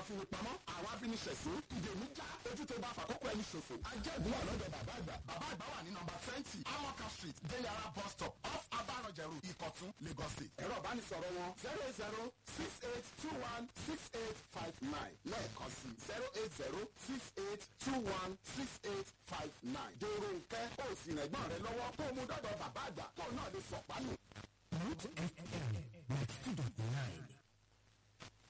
afinipamọ́ àwọn afiniṣẹ̀sín ìdèmíjà ojú tó bá fàkókò ẹni ṣòfò. ajẹ́gun wà lọ́dọ̀ bàbá àgbà. bàbá àgbà wà ní nọ́mbà 20 amoka street delara bus stop off abarọ̀jẹ̀rù ìkọ̀tún lagos state. ẹ̀rọ ìbánisọ̀rọ̀ wọn 08068216859 lẹ́ẹ̀kan sí 08068216859. dèrò nkẹ́ ó sì rẹ̀gbọ́n rẹ lọ́wọ́ kó o mú dọ́dọ̀ bàbá àgbà kó o náà lè sọ̀pá nù. Root FM 92.9